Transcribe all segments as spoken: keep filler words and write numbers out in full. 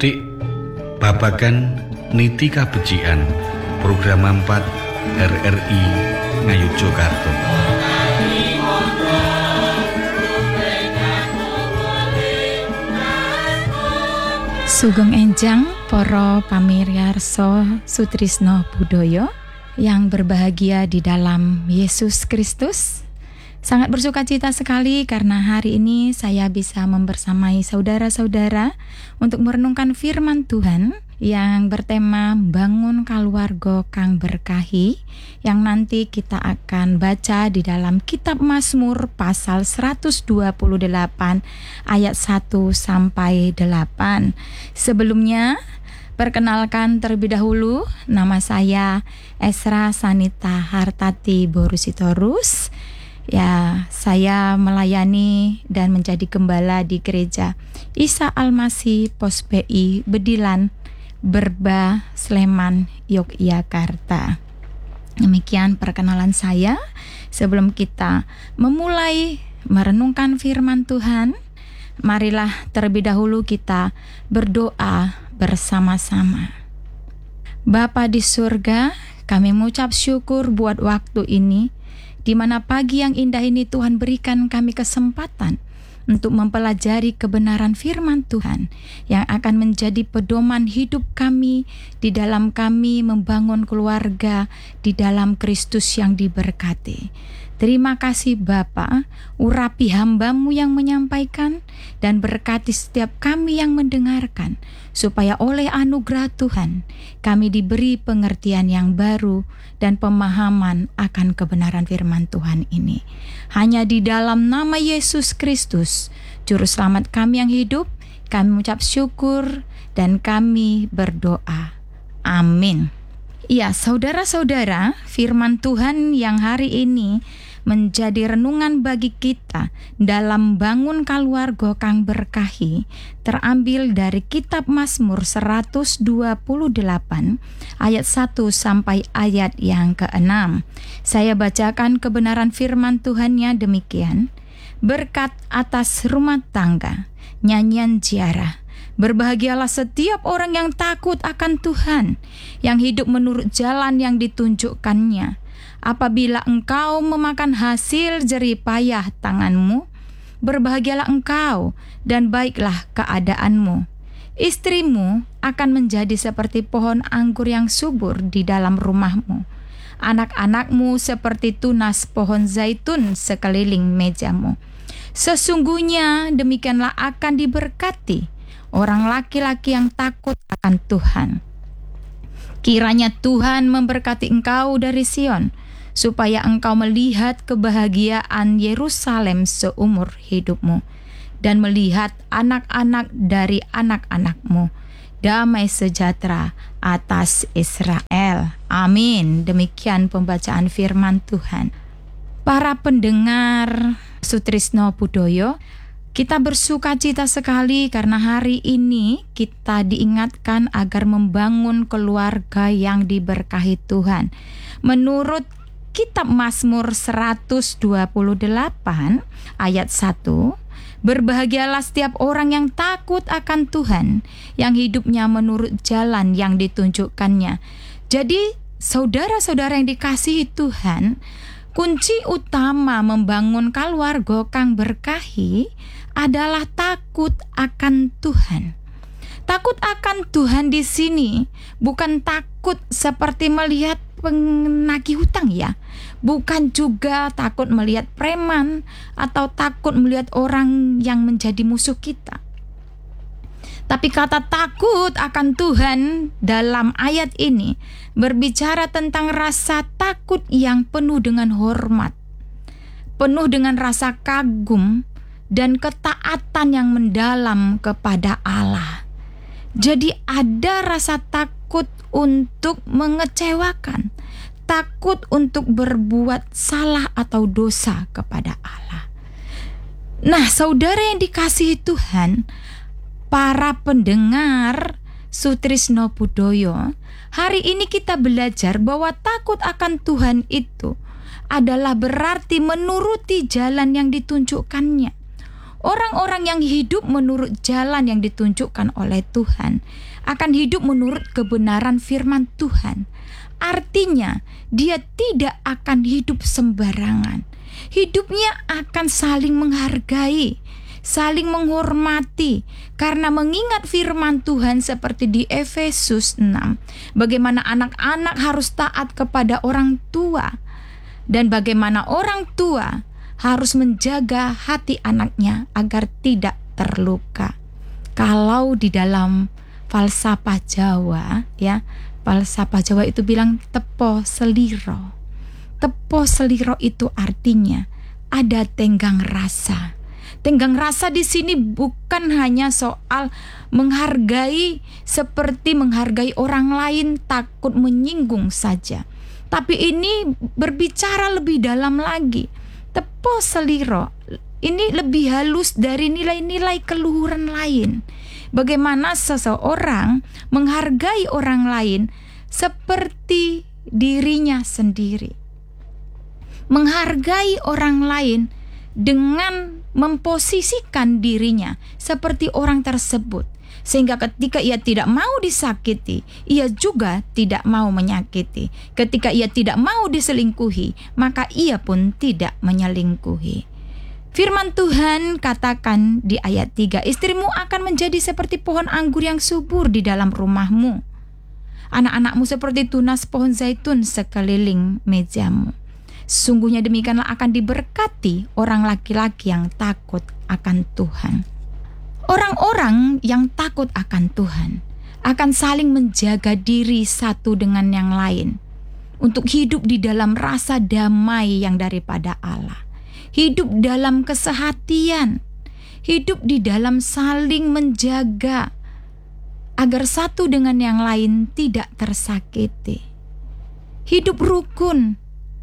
Adik, babagan niti kabecikan program empat R R I Ngayogyakarta. Sugeng enjang para pamirsa Sutrisno Budaya yang berbahagia di dalam Yesus Kristus. Sangat bersukacita sekali karena hari ini saya bisa membersamai saudara-saudara untuk merenungkan firman Tuhan yang bertema bangun kaluarga kang berkahi, yang nanti kita akan baca di dalam kitab Mazmur pasal seratus dua puluh delapan ayat satu sampai delapan. Sebelumnya perkenalkan terlebih dahulu, nama saya Esra Sanita Hartati Borusitorus. Ya, saya melayani dan menjadi gembala di gereja Isa Almasih Pos B I Bedilan, Berba, Sleman, Yogyakarta. Demikian perkenalan saya. Sebelum kita memulai merenungkan firman Tuhan, marilah terlebih dahulu kita berdoa bersama-sama. Bapa di surga, kami mengucap syukur buat waktu ini, di mana pagi yang indah ini Tuhan berikan kami kesempatan untuk mempelajari kebenaran firman Tuhan yang akan menjadi pedoman hidup kami di dalam kami membangun keluarga di dalam Kristus yang diberkati. Terima kasih Bapa, urapi hamba-Mu yang menyampaikan dan berkati setiap kami yang mendengarkan, supaya oleh anugerah Tuhan kami diberi pengertian yang baru dan pemahaman akan kebenaran firman Tuhan ini. Hanya di dalam nama Yesus Kristus, Juru Selamat kami yang hidup, kami mengucap syukur dan kami berdoa. Amin. Ya, saudara-saudara, firman Tuhan yang hari ini menjadi renungan bagi kita dalam bangun kaluarga kang berkahi terambil dari kitab Mazmur seratus dua puluh delapan ayat satu sampai ayat yang keenam. Saya bacakan kebenaran firman Tuhannya demikian. Berkat atas rumah tangga, nyanyian ziarah. Berbahagialah setiap orang yang takut akan Tuhan, yang hidup menurut jalan yang ditunjukkannya. Apabila engkau memakan hasil jerih payah tanganmu, berbahagialah engkau dan baiklah keadaanmu. Istrimu akan menjadi seperti pohon anggur yang subur di dalam rumahmu. Anak-anakmu seperti tunas pohon zaitun sekeliling mejamu. Sesungguhnya demikianlah akan diberkati orang laki-laki yang takut akan Tuhan. Kiranya Tuhan memberkati engkau dari Sion, supaya engkau melihat kebahagiaan Yerusalem seumur hidupmu, dan melihat anak-anak dari anak-anakmu, damai sejahtera atas Israel. Amin. Demikian pembacaan firman Tuhan. Para pendengar Sutrisno Budaya, kita bersuka cita sekali karena hari ini kita diingatkan agar membangun keluarga yang diberkahi Tuhan. Menurut kitab Mazmur seratus dua puluh delapan ayat satu, berbahagialah setiap orang yang takut akan Tuhan, yang hidupnya menurut jalan yang ditunjukkannya. Jadi saudara-saudara yang dikasihi Tuhan, kunci utama membangun keluarga kang berkahi adalah takut akan Tuhan. Takut akan Tuhan di sini bukan takut seperti melihat penagih hutang ya. Bukan juga takut melihat preman atau takut melihat orang yang menjadi musuh kita. Tapi kata takut akan Tuhan dalam ayat ini berbicara tentang rasa takut yang penuh dengan hormat, penuh dengan rasa kagum dan ketaatan yang mendalam kepada Allah. Jadi ada rasa takut untuk mengecewakan, takut untuk berbuat salah atau dosa kepada Allah. Nah, saudara yang dikasihi Tuhan, para pendengar Sutrisno Budaya, hari ini kita belajar bahwa takut akan Tuhan itu adalah berarti menuruti jalan yang ditunjukkannya. Orang-orang yang hidup menurut jalan yang ditunjukkan oleh Tuhan akan hidup menurut kebenaran firman Tuhan. Artinya, dia tidak akan hidup sembarangan. Hidupnya akan saling menghargai, saling menghormati, karena mengingat firman Tuhan seperti di Efesus enam, bagaimana anak-anak harus taat kepada orang tua, dan bagaimana orang tua harus menjaga hati anaknya agar tidak terluka. Kalau di dalam falsafah Jawa, ya, falsafah Jawa itu bilang tepo seliro. Tepo seliro itu artinya ada tenggang rasa. Tenggang rasa di sini bukan hanya soal menghargai seperti menghargai orang lain, takut menyinggung saja. Tapi ini berbicara lebih dalam lagi. Tepo seliro ini lebih halus dari nilai-nilai keluhuran lain. Bagaimana seseorang menghargai orang lain seperti dirinya sendiri. Menghargai orang lain dengan memposisikan dirinya seperti orang tersebut, sehingga ketika ia tidak mau disakiti, ia juga tidak mau menyakiti. Ketika ia tidak mau diselingkuhi, maka ia pun tidak menyelingkuhi. Firman Tuhan katakan di ayat tiga, istrimu akan menjadi seperti pohon anggur yang subur di dalam rumahmu. Anak-anakmu seperti tunas pohon zaitun sekeliling mejamu. Sungguhnya demikianlah akan diberkati orang laki-laki yang takut akan Tuhan. Orang-orang yang takut akan Tuhan akan saling menjaga diri satu dengan yang lain untuk hidup di dalam rasa damai yang daripada Allah. Hidup dalam kesehatian, hidup di dalam saling menjaga agar satu dengan yang lain tidak tersakiti. Hidup rukun.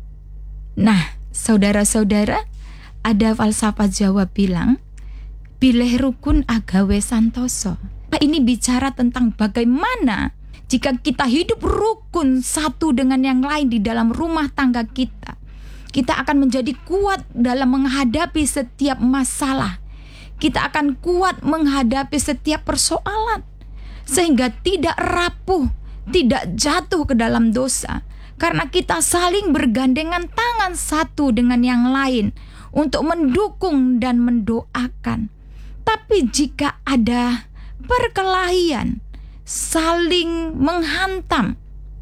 Nah, saudara-saudara, ada falsafah Jawa bilang, bilih rukun agawe santoso. Ini bicara tentang bagaimana jika kita hidup rukun satu dengan yang lain di dalam rumah tangga kita, kita akan menjadi kuat dalam menghadapi setiap masalah. Kita akan kuat menghadapi setiap persoalan, sehingga tidak rapuh, tidak jatuh ke dalam dosa. Karena kita saling bergandengan tangan satu dengan yang lain untuk mendukung dan mendoakan. Tapi jika ada perkelahian, saling menghantam,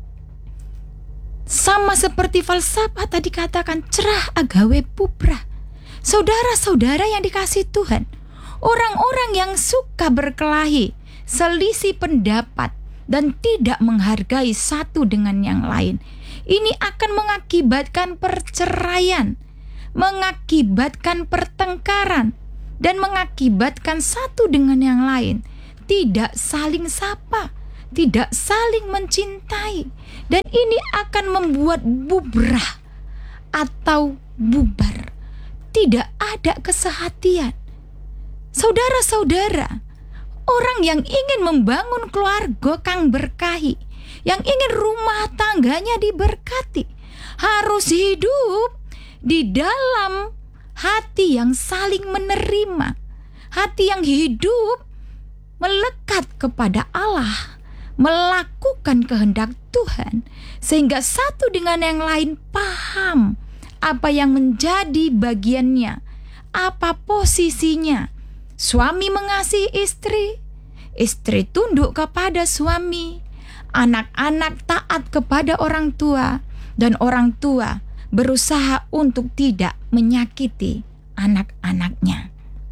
sama seperti falsafah tadi katakan, cerah agawe pubrah. Saudara-saudara yang dikasihi Tuhan, orang-orang yang suka berkelahi, selisih pendapat, dan tidak menghargai satu dengan yang lain, ini akan mengakibatkan perceraian, mengakibatkan pertengkaran, dan mengakibatkan satu dengan yang lain tidak saling sapa, tidak saling mencintai, dan ini akan membuat bubrah atau bubar. Tidak ada kesehatian. Saudara-saudara, orang yang ingin membangun keluarga kang berkahi, yang ingin rumah tangganya diberkati, harus hidup di dalam hati yang saling menerima, hati yang hidup melekat kepada Allah, melakukan kehendak Tuhan, sehingga satu dengan yang lain paham apa yang menjadi bagiannya, apa posisinya. Suami mengasihi istri, istri tunduk kepada suami, anak-anak taat kepada orang tua, dan orang tua berusaha untuk tidak menyakiti anak-anaknya.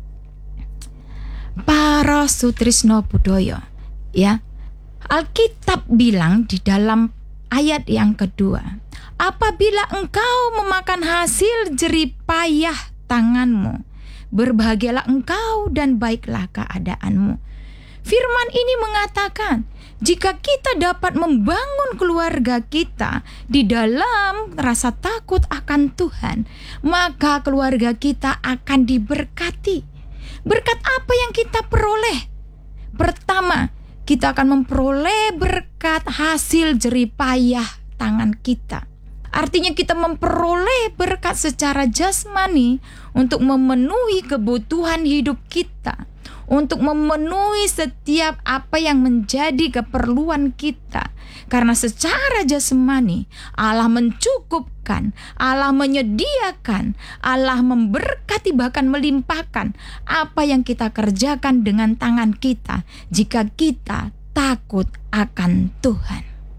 Para sutrisno budoyo, ya, Alkitab bilang di dalam ayat yang kedua, apabila engkau memakan hasil jerih payah tanganmu, berbahagialah engkau dan baiklah keadaanmu. Firman ini mengatakan, jika kita dapat membangun keluarga kita di dalam rasa takut akan Tuhan, maka keluarga kita akan diberkati. Berkat apa yang kita peroleh? Pertama, kita akan memperoleh berkat hasil jerih payah tangan kita. Artinya kita memperoleh berkat secara jasmani untuk memenuhi kebutuhan hidup kita, untuk memenuhi setiap apa yang menjadi keperluan kita. Karena secara jasmani Allah mencukupkan, Allah menyediakan, Allah memberkati, bahkan melimpahkan apa yang kita kerjakan dengan tangan kita jika kita takut akan Tuhan.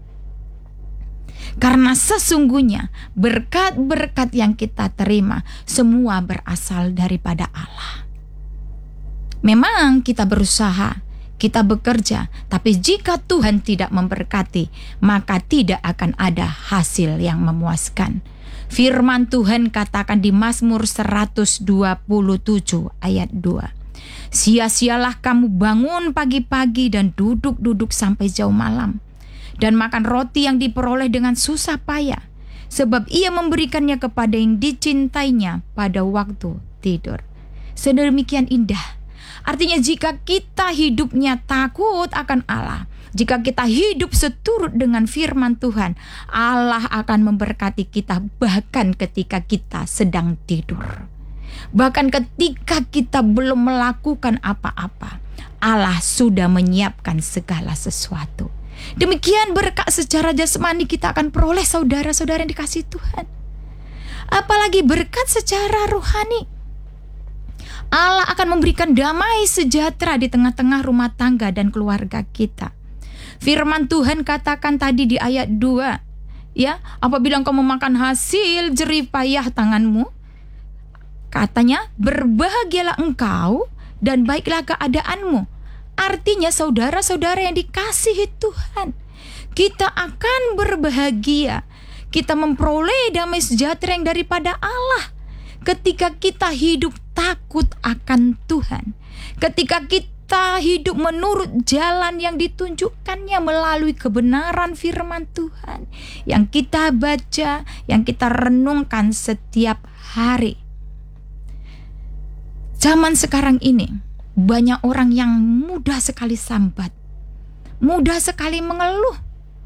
Karena sesungguhnya berkat-berkat yang kita terima semua berasal daripada Allah. Memang kita berusaha, kita bekerja, tapi jika Tuhan tidak memberkati, maka tidak akan ada hasil yang memuaskan. Firman Tuhan katakan di Mazmur seratus dua puluh tujuh ayat dua. Sia-sialah kamu bangun pagi-pagi dan duduk-duduk sampai jauh malam, dan makan roti yang diperoleh dengan susah payah, sebab ia memberikannya kepada yang dicintainya pada waktu tidur. Sedemikian indah. Artinya jika kita hidupnya takut akan Allah, jika kita hidup seturut dengan firman Tuhan, Allah akan memberkati kita bahkan ketika kita sedang tidur. Bahkan ketika kita belum melakukan apa-apa, Allah sudah menyiapkan segala sesuatu. Demikian berkat secara jasmani kita akan peroleh, saudara-saudara yang dikasihi Tuhan. Apalagi berkat secara rohani. Allah akan memberikan damai sejahtera di tengah-tengah rumah tangga dan keluarga kita. Firman Tuhan katakan tadi di ayat dua, ya, apabila engkau memakan hasil jerih payah tanganmu, katanya berbahagialah engkau dan baiklah keadaanmu. Artinya saudara-saudara yang dikasihi Tuhan, kita akan berbahagia, kita memperoleh damai sejahtera yang daripada Allah ketika kita hidup takut akan Tuhan, ketika kita hidup menurut jalan yang ditunjukkannya melalui kebenaran firman Tuhan yang kita baca, yang kita renungkan setiap hari. Zaman sekarang ini banyak orang yang mudah sekali sambat, mudah sekali mengeluh,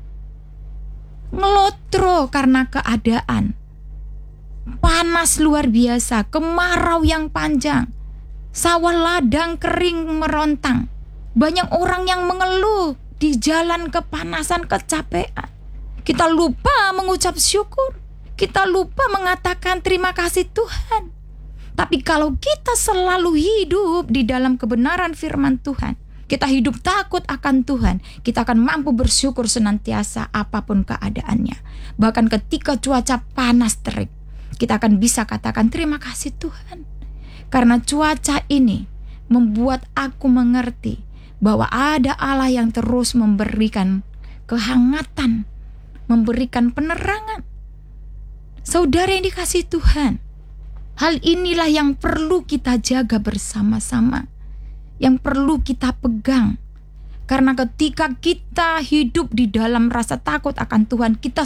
ngelotro karena keadaan. Panas luar biasa, kemarau yang panjang, sawah ladang kering merontang. Banyak orang yang mengeluh di jalan kepanasan, kecapean. Kita lupa mengucap syukur, kita lupa mengatakan terima kasih Tuhan. Tapi kalau kita selalu hidup di dalam kebenaran firman Tuhan, kita hidup takut akan Tuhan, kita akan mampu bersyukur senantiasa apapun keadaannya. Bahkan ketika cuaca panas terik, kita akan bisa katakan terima kasih Tuhan. Karena cuaca ini membuat aku mengerti bahwa ada Allah yang terus memberikan kehangatan, memberikan penerangan. Saudara yang dikasihi Tuhan, hal inilah yang perlu kita jaga bersama-sama, yang perlu kita pegang. Karena ketika kita hidup di dalam rasa takut akan Tuhan, kita